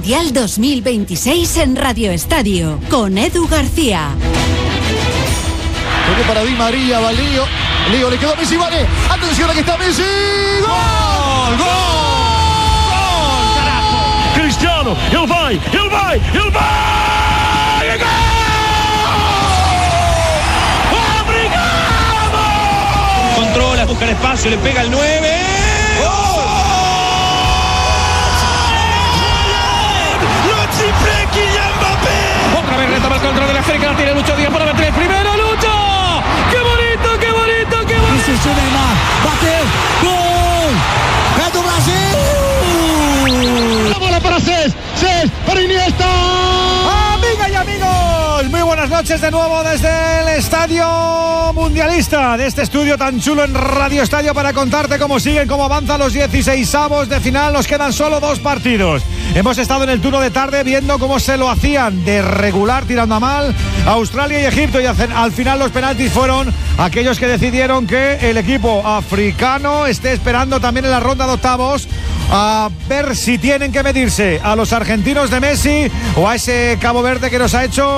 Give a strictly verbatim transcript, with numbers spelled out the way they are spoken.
Mundial dos mil veintiséis en Radio Estadio, con Edu García. Toque para Di María, va Lío. Lío le quedó a Messi, vale. Atención, aquí está Messi. ¡Gol! ¡Gol! ¡Gol! ¡Carajo! Cristiano, ele vai, ele vai, ele vai! ¡Gol! ¡Obrigado! Controla, busca el espacio, le pega el nueve. ¡Gol! Otra vez retoma el control de la África, la tiene Lucho Díaz para meter el primero, Lucho. ¡Qué bonito, qué bonito, qué bonito! Isso, Neymar, bateu, gol! É do Brasil! La bola para Cés, Cés para Iniesta. Amigas y amigos, muy buenas noches de nuevo desde el Estadio Mundialista, de este estudio tan chulo en Radio Estadio para contarte cómo siguen, cómo avanzan los dieciseisavos de final. Nos quedan solo dos partidos. Hemos estado en el turno de tarde viendo cómo se lo hacían de regular tirando a mal Australia y Egipto, y al final los penaltis fueron aquellos que decidieron que el equipo africano esté esperando también en la ronda de octavos a ver si tienen que medirse a los argentinos de Messi o a ese Cabo Verde que nos ha hecho